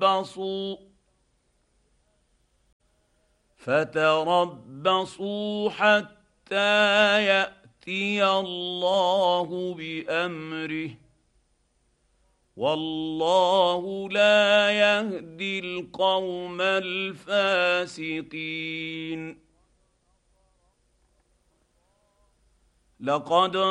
فتربصوا حتى ياتي الله بامره والله لا يهدي القوم الفاسقين. لقد